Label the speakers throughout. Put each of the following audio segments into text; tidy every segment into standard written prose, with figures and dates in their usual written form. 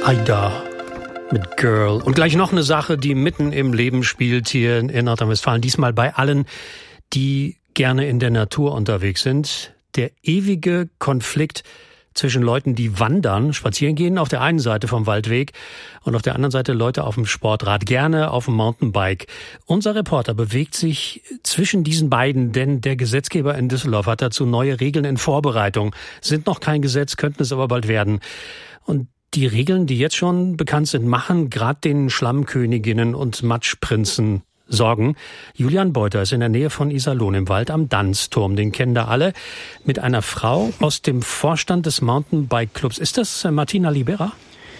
Speaker 1: Haida mit Girl. Und gleich noch eine Sache, die mitten im Leben spielt hier in Nordrhein-Westfalen. Diesmal bei allen, die gerne in der Natur unterwegs sind. Der ewige Konflikt zwischen Leuten, die wandern, spazieren gehen auf der einen Seite vom Waldweg und auf der anderen Seite Leute auf dem Sportrad, gerne auf dem Mountainbike. Unser Reporter bewegt sich zwischen diesen beiden, denn der Gesetzgeber in Düsseldorf hat dazu neue Regeln in Vorbereitung. Sind noch kein Gesetz, könnten es aber bald werden. Und die Regeln, die jetzt schon bekannt sind, machen gerade den Schlammköniginnen und Matschprinzen Sorgen. Julian Beuter ist in der Nähe von Iserlohn im Wald am Danzturm. Den kennen da alle. Mit einer Frau aus dem Vorstand des Mountainbike-Clubs. Ist das Martina Libera?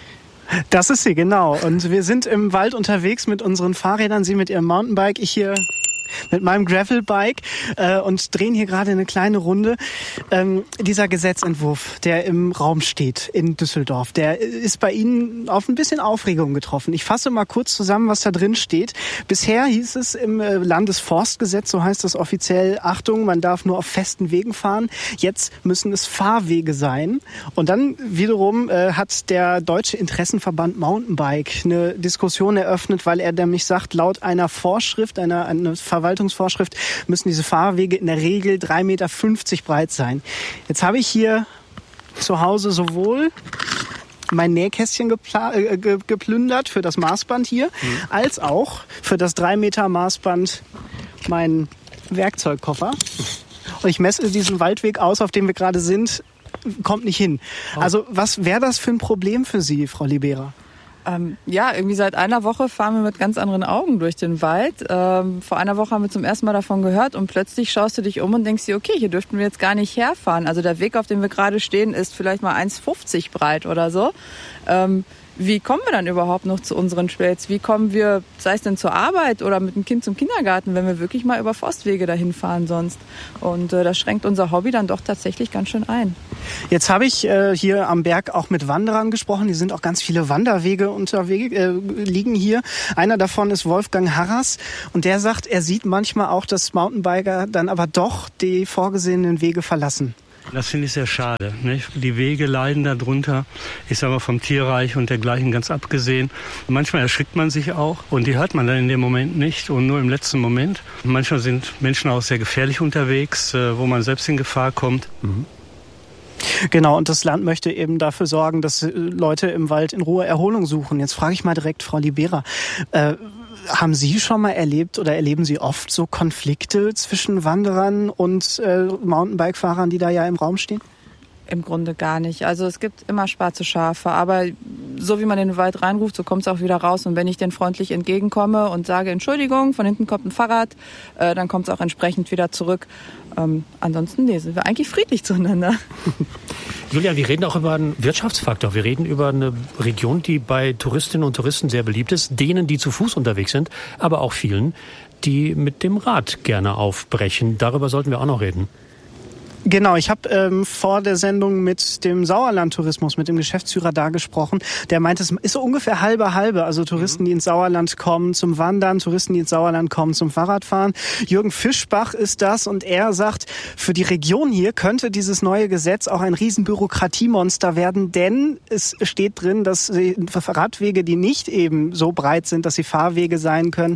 Speaker 2: Das ist sie, genau. Und wir sind im Wald unterwegs mit unseren Fahrrädern. Sie mit ihrem Mountainbike, ich hier mit meinem Gravelbike und drehen hier gerade eine kleine Runde. Dieser Gesetzentwurf, der im Raum steht in Düsseldorf, der ist bei Ihnen auf ein bisschen Aufregung getroffen. Ich fasse mal kurz zusammen, was da drin steht. Bisher hieß es im Landesforstgesetz, so heißt das offiziell, Achtung, man darf nur auf festen Wegen fahren. Jetzt müssen es Fahrwege sein. Und dann wiederum hat der Deutsche Interessenverband Mountainbike eine Diskussion eröffnet, weil er nämlich sagt, laut einer Vorschrift, einer Verwaltungsvorschrift müssen diese Fahrwege in der Regel 3,50 Meter breit sein. Jetzt habe ich hier zu Hause sowohl mein Nähkästchen geplündert für das Maßband hier, als auch für das 3 Meter Maßband meinen Werkzeugkoffer. Und ich messe diesen Waldweg aus, auf dem wir gerade sind, kommt nicht hin. Also was wäre das für ein Problem für Sie, Frau Libera?
Speaker 3: Ja, irgendwie seit einer Woche fahren wir mit ganz anderen Augen durch den Wald. Vor einer Woche haben wir zum ersten Mal davon gehört und plötzlich schaust du dich um und denkst dir, okay, hier dürften wir jetzt gar nicht herfahren. Also der Weg, auf dem wir gerade stehen, ist vielleicht mal 1,50 breit oder so. Wie kommen wir dann überhaupt noch zu unseren Trails? Wie kommen wir, sei es denn zur Arbeit oder mit dem Kind zum Kindergarten, wenn wir wirklich mal über Forstwege dahin fahren sonst? Und das schränkt unser Hobby dann doch tatsächlich ganz schön ein.
Speaker 2: Jetzt habe ich hier am Berg auch mit Wanderern gesprochen. Hier sind auch ganz viele Wanderwege liegen hier. Einer davon ist Wolfgang Harras und der sagt, er sieht manchmal auch, dass Mountainbiker dann aber doch die vorgesehenen Wege verlassen.
Speaker 4: Das finde ich sehr schade. Nicht? Die Wege leiden darunter, ist aber vom Tierreich und dergleichen ganz abgesehen. Manchmal erschrickt man sich auch und die hört man dann in dem Moment nicht und nur im letzten Moment. Manchmal sind Menschen auch sehr gefährlich unterwegs, wo man selbst in Gefahr kommt. Mhm.
Speaker 2: Genau, und das Land möchte eben dafür sorgen, dass Leute im Wald in Ruhe Erholung suchen. Jetzt frage ich mal direkt Frau Libera. Haben Sie schon mal erlebt oder erleben Sie oft so Konflikte zwischen Wanderern und Mountainbike-Fahrern, die da ja im Raum stehen?
Speaker 3: Im Grunde gar nicht. Also es gibt immer schwarze Schafe, aber so wie man in den Wald reinruft, so kommt es auch wieder raus. Und wenn ich denen freundlich entgegenkomme und sage, Entschuldigung, von hinten kommt ein Fahrrad, dann kommt es auch entsprechend wieder zurück. Ansonsten sind wir eigentlich friedlich zueinander.
Speaker 1: Julia, wir reden auch über einen Wirtschaftsfaktor. Wir reden über eine Region, die bei Touristinnen und Touristen sehr beliebt ist. Denen, die zu Fuß unterwegs sind, aber auch vielen, die mit dem Rad gerne aufbrechen. Darüber sollten wir auch noch reden.
Speaker 2: Genau, ich habe vor der Sendung mit dem Sauerland-Tourismus, mit dem Geschäftsführer da gesprochen. Der meint, es ist so ungefähr halbe. Also Touristen, die ins Sauerland kommen zum Wandern, Touristen, die ins Sauerland kommen zum Fahrradfahren. Jürgen Fischbach ist das und er sagt, für die Region hier könnte dieses neue Gesetz auch ein riesen Bürokratiemonster werden, denn es steht drin, dass Radwege, die nicht eben so breit sind, dass sie Fahrwege sein können,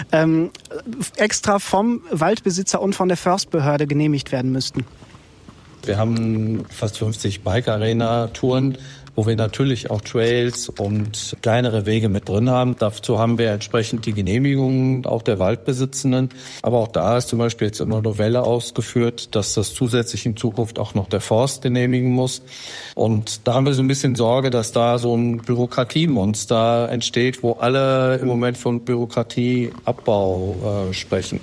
Speaker 2: extra vom Waldbesitzer und von der Forstbehörde genehmigt werden müssten.
Speaker 5: Wir haben fast 50 Bike-Arena-Touren, wo wir natürlich auch Trails und kleinere Wege mit drin haben. Dazu haben wir entsprechend die Genehmigungen auch der Waldbesitzenden. Aber auch da ist zum Beispiel jetzt in der Novelle ausgeführt, dass das zusätzlich in Zukunft auch noch der Forst genehmigen muss. Und da haben wir so ein bisschen Sorge, dass da so ein Bürokratiemonster entsteht, wo alle im Moment von Bürokratieabbau sprechen.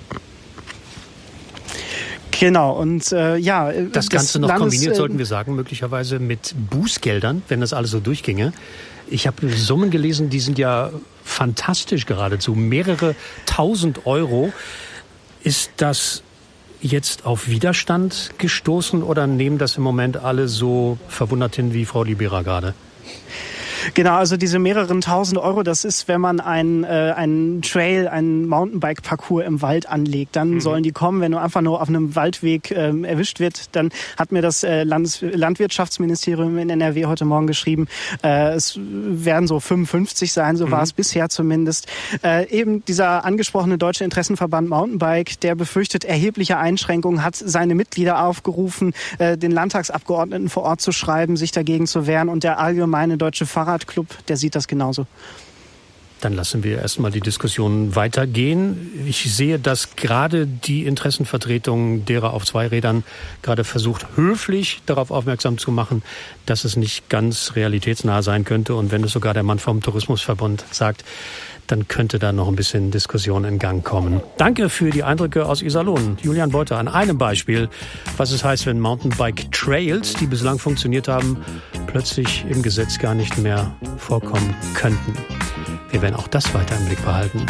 Speaker 2: Genau, und
Speaker 1: das Ganze noch kombiniert, sollten wir sagen, möglicherweise mit Bußgeldern, wenn das alles so durchginge. Ich habe Summen gelesen, die sind ja fantastisch geradezu. Mehrere 1.000 Euro. Ist das jetzt auf Widerstand gestoßen oder nehmen das im Moment alle so verwundert hin wie Frau Libera gerade?
Speaker 2: Genau, also diese mehreren tausend Euro, das ist, wenn man einen Trail, einen Mountainbike-Parcours im Wald anlegt, dann sollen die kommen. Wenn du einfach nur auf einem Waldweg erwischt wird, dann hat mir das Landwirtschaftsministerium in NRW heute Morgen geschrieben, es werden so 55 sein, so war es bisher zumindest. Eben dieser angesprochene Deutsche Interessenverband Mountainbike, der befürchtet erhebliche Einschränkungen, hat seine Mitglieder aufgerufen, den Landtagsabgeordneten vor Ort zu schreiben, sich dagegen zu wehren, und der allgemeine Deutsche Fahrradclub, der sieht das genauso.
Speaker 1: Dann lassen wir erstmal die Diskussion weitergehen. Ich sehe, dass gerade die Interessenvertretung derer auf Zweirädern gerade versucht, höflich darauf aufmerksam zu machen, dass es nicht ganz realitätsnah sein könnte. Und wenn es sogar der Mann vom Tourismusverbund sagt, dann könnte da noch ein bisschen Diskussion in Gang kommen. Danke für die Eindrücke aus Iserlohn. Julian Beuter an einem Beispiel, was es heißt, wenn Mountainbike-Trails, die bislang funktioniert haben, plötzlich im Gesetz gar nicht mehr vorkommen könnten. Wir werden auch das weiter im Blick behalten.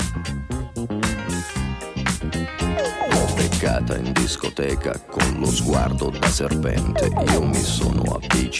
Speaker 6: In discoteca con lo sguardo da serpente, io mi sono avvicinato.